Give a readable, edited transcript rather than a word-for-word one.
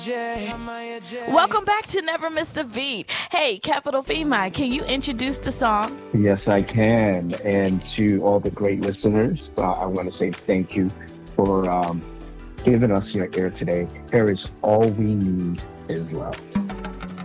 Welcome back to Never Missed a Beat. Hey, Capital Female, can you introduce the song? Yes, I can. And to all the great listeners, I want to say thank you for giving us your ear today. Here is All We Need Is Love.